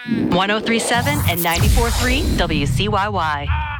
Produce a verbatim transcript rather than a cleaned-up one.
one oh three point seven and ninety-four point three W C Y Y.